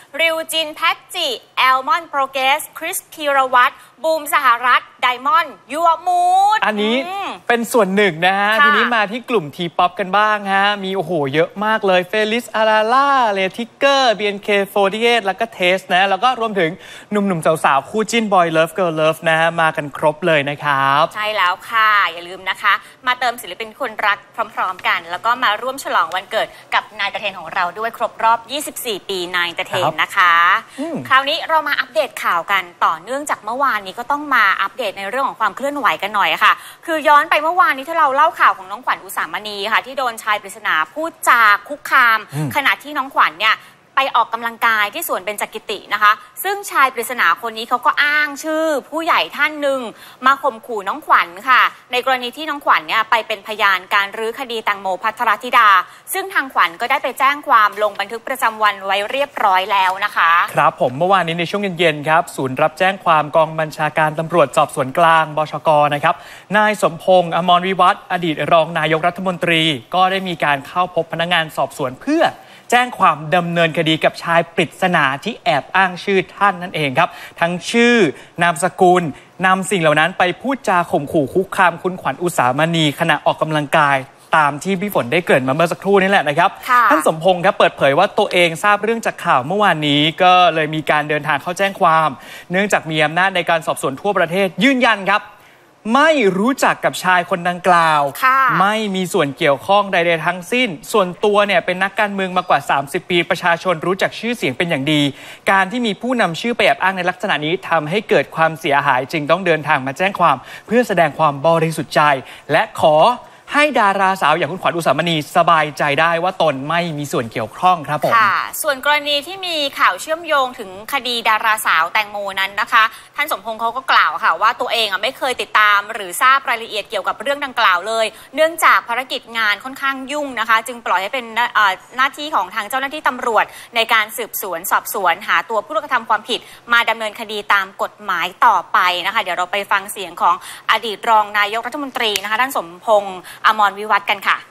ริวจินแพทจิแอลมอนโปรเกสคริสพีรวัตรบูมสหรัฐไดมอนด์ยัวมูดอันนี้เป็นส่วนหนึ่งนะฮะทีนี้มาที่กลุ่มทีป๊อปกันบ้างฮะมีโอ้โหเยอะมากเลยเฟลิสอาราล่าเลทิกเกอร์ BNK48 แล้วก็เทสนะแล้วก็รวมถึงหนุ่มๆสาวๆคู่จิ้นบอยเลิฟเกิร์ลเลิฟนะฮะมากันครบเลยนะครับใช่แล้วค่ะอย่าลืมนะคะมาเติมศิลปินคนรักพร้อมๆกันแล้วก็มาร่วมฉลองวันเกิดกับนายตะเทนของเราด้วยครบรอบ24 ปีนายตะเทนนะคะคราวนี้เรามาอัปเดตข่าวกันต่อเนื่องจากเมื่อวานนี้ก็ต้องมาอัปเดตในเรื่องของความเคลื่อนไหวกันหน่อยค่ะคือย้อนไปเมื่อวานนี้ที่เราเล่าข่าวของน้องขวัญอุสามณีค่ะที่โดนชายปริศนาพูดจาคุกคามขณะที่น้องขวัญเนี่ยไปออกกำลังกายที่สวนเบญจกิตินะคะซึ่งชายปริศนาคนนี้เขาก็อ้างชื่อผู้ใหญ่ท่านหนึ่งมาข่มขู่น้องขวัญค่ะในกรณีที่น้องขวัญเนี่ยไปเป็นพยานการรื้อคดีแตงโมภัทรธิดาซึ่งทางขวัญก็ได้ไปแจ้งความลงบันทึกประจำวันไว้เรียบร้อยแล้วนะคะครับผมเมื่อวานนี้ในช่วงเย็นๆครับศูนย์รับแจ้งความกองบัญชาการตำรวจสอบสวนกลางบชก.นะครับนายสมพงษ์อมรวิวัฒน์อดีตรองนายกรัฐมนตรีก็ได้มีการเข้าพบพนักงานสอบสวนเพื่อแจ้งความดำเนินคดีกับชายปริศนาที่แอบอ้างชื่อท่านนั่นเองครับทั้งชื่อนามสกุลนำสิ่งเหล่านั้นไปพูดจาข่มขู่คุกคามคุณขวัญอุสามณีขณะออกกำลังกายตามที่พี่ฝนได้เกริ่นมาเมื่อสักครู่นี่แหละนะครับท่านสมพงษ์ครับเปิดเผยว่าตัวเองทราบเรื่องจากข่าวเมื่อวานนี้ก็เลยมีการเดินทางเข้าแจ้งความเนื่องจากมีอำนาจในการสอบสวนทั่วประเทศยืนยันครับไม่รู้จักกับชายคนดังกล่าวไม่มีส่วนเกี่ยวข้องใดๆทั้งสิ้นส่วนตัวเนี่ยเป็นนักการเมืองมากว่า30 ปีประชาชนรู้จักชื่อเสียงเป็นอย่างดีการที่มีผู้นำชื่อไปแอบอ้างในลักษณะนี้ทำให้เกิดความเสียหายจึงต้องเดินทางมาแจ้งความเพื่อแสดงความบริสุทธิ์ใจและขอให้ดาราสาวอย่างคุณขวัญอุสามณีสบายใจได้ว่าตนไม่มีส่วนเกี่ยวข้องครับผมค่ะส่วนกรณีที่มีข่าวเชื่อมโยงถึงคดีดาราสาวแตงโมนั้นนะคะท่านสมพงษ์เขาก็กล่าวค่ะว่าตัวเองไม่เคยติดตามหรือทราบรายละเอียดเกี่ยวกับเรื่องดังกล่าวเลยเนื่องจากภารกิจงานค่อนข้างยุ่งนะคะจึงปล่อยให้เป็นหน้าที่ของทางเจ้าหน้าที่ตำรวจในการสืบสวนสอบสวนหาตัวผู้กระทำความผิดมาดำเนินคดีตามกฎหมายต่อไปนะคะเดี๋ยวเราไปฟังเสียงของอดีตรองนายกรัฐมนตรีนะคะท่านสมพงษ์อมรวิวัฒน์กันค่ะ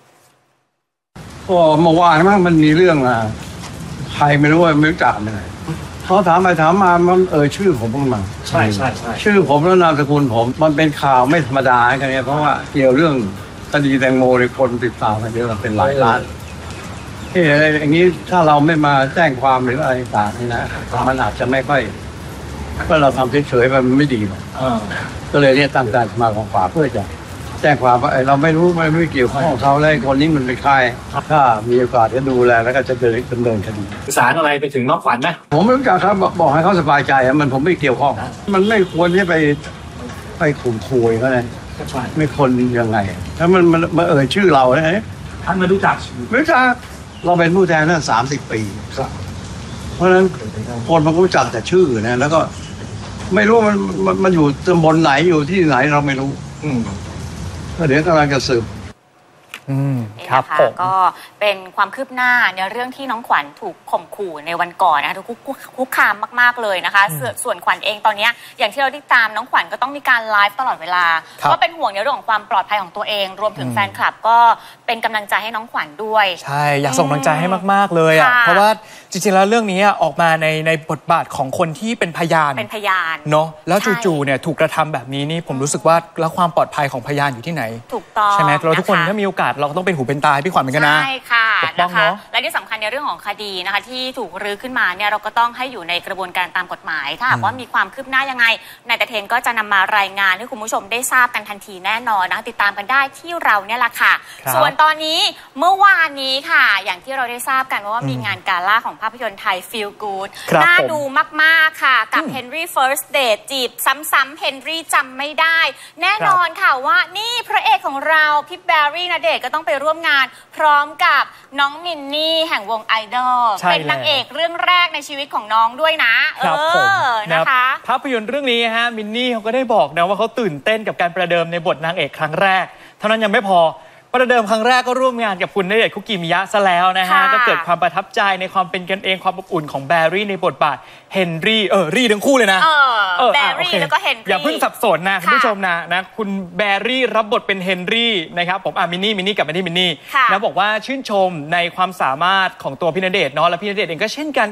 เมื่อวานมันมีเรื่องใครไม่รู้ว่าไม่รู้จักเลยเขาถามไปถามมามันชื่อผมขึ้นมาใช่ชื่อผมแล้วนามสกุลผมมันเป็นข่าวไม่ธรรมดากันเนี่ยเพราะว่าเกี่ยวเรื่องคดีแตงโมในคนติดตามกันเยอะเป็นหลายล้านอะไรอย่างนี้ถ้าเราไม่มาแจ้งความหรืออะไรต่างนี่นะมันอาจจะไม่ค่อยเพราะเราทำเฉยๆมันไม่ดีหรอกก็เลยเนี่ยตั้งใจมาของฝ่าเพื่อจะแจ้งความว่าเราไม่รู้ไม่เกี่ยวข้องเขาเลยคนนี้มันเป็นใครถ้ามีโอกาสจะดูแลแล้วก็จะดำเนินคดีสารอะไรไปถึงน้องขวัญไหมผมไม่รู้จักครับบอกให้เขาสบายใจผมไม่เกี่ยวข้องมันไม่ควรที่ไปข่มขู่เขาเลยไม่คนยังไงถ้ามันชื่อเราเนี่ยท่านไม่รู้จักเราเป็นผู้แทนนั่น30 ปีเพราะฉะนั้นคนมันรู้จักแต่ชื่อนะแล้วก็ไม่รู้มันอยู่ตำบลไหนอยู่ที่ไหนเราไม่รู้เดี๋ยวกำลังจะสืบครับผมก็เป็นความคืบหน้าในเรื่องที่น้องขวัญถูกข่มขู่ในวันก่อนนะคะถูกคุกคามมากๆเลยนะคะส่วนขวัญเองตอนนี้อย่างที่เราติดตามน้องขวัญก็ต้องมีการไลฟ์ตลอดเวลาก็เป็นห่วงในเรื่องของความปลอดภัยของตัวเองรวมถึงแฟนคลับก็เป็นกำลังใจให้น้องขวัญด้วยใช่อยากส่งกำลังใจให้มากๆเลยอ่ะเพราะว่าจริงๆแล้วเรื่องนี้ออกมาในบทบาทของคนที่เป็นพยานเนาะแล้วจู่ๆเนี่ยถูกกระทำแบบนี้นี่ผมรู้สึกว่าแล้วความปลอดภัยของพยานอยู่ที่ไหนถูกต้องใช่ไหมเราทุกคนถ้ามีโอกาสเราก็ต้องเป็นหูเป็นตาพี่ขวัญเหมือนกันนะใช่ค่ะนะคะและที่สำคัญในเรื่องของคดีนะคะที่ถูกรื้อขึ้นมาเนี่ยเราก็ต้องให้อยู่ในกระบวนการตามกฎหมายถ้าหากว่ามีความคืบหน้ายังไงนายตะเทนก็จะนำมารายงานให้คุณผู้ชมได้ทราบกันทันทีแน่นอนนะติดตามกันได้ที่เราเนี่ยแหละค่ะส่วนตอนนี้เมื่อวานนี้ค่ะอย่างที่เราได้ทราบกันว่ามีงานกาล่าของภาพยนตร์ไทย Feel Good น่าดูมากๆค่ะกับ Henry First Date จีบซ้ำๆ Henry จำไม่ได้แน่นอนค่ะว่านี่พระเอกของเราพี่แบร์รี่ณเดชน์ก็ต้องไปร่วมงานพร้อมกับน้องมินนี่แห่งวงไอดอลเป็นนางเอกเรื่องแรกในชีวิตของน้องด้วยนะนะคะภาพยนตร์เรื่องนี้ฮะมินนี่เขาก็ได้บอกนะว่าเขาตื่นเต้นกับการประเดิมในบทนางเอกครั้งแรกเท่านั้นยังไม่พอประเดิมครั้งแรกก็ร่วมงานกับคุณณเดชน์คุกิมิยะซะแล้วนะฮะก็เกิดความประทับใจในความเป็นกันเองความอบอุ่นของแบร์รี่ในบทบาทเฮนรี่รี่ทั้งคู่เลยนะแบร์รี่แล้วก็เฮนรี่อย่าเพิ่งสับสนนะคุณผู้ชมนะคุณแบร์รี่รับบทเป็นเฮนรี่นะครับผมมินนี่กับมินนี่นะบอกว่าชื่นชมในความสามารถของตัวพี่ณเดชน์เนาะและพี่ณเดชน์เองก็เช่นกัน